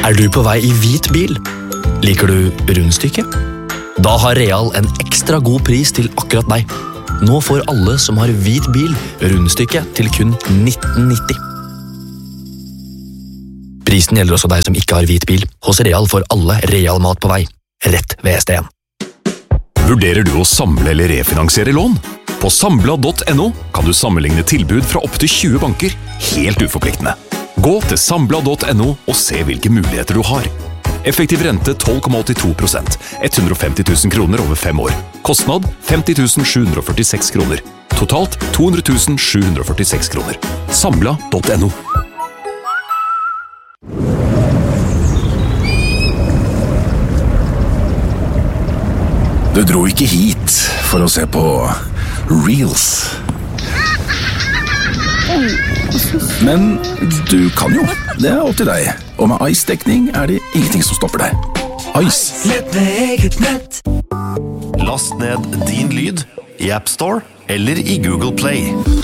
Er du på vei i hvit bil? Liker du rundstykke? Da har Real en ekstra god pris til akkurat deg. Nå får alle som har hvit bil rundstykke til kun 19,90. Prisen gjelder også deg som ikke har hvit bil. Hos Real får alle Real mat på vei. Rett ved ST1. Vurderer du å samle eller refinansiere lån? På Sambla.no kan du sammenligne tilbud fra opp til 20 banker, helt uforpliktende. Gå til Sambla.no og se hvilke muligheter du har. Effektiv rente 12,82%, 150 000 kroner over 5 år. Kostnad 50 746 kroner. Totalt 200 746 kroner. Sambla.no. Du dro ikke hit for å se på Reels. Men du kan jo. Det er opp til deg. Og med Ice-dekning er det ingenting som stopper deg. Ice. Nett med eget nett. Last ned din lyd i App Store eller i Google Play.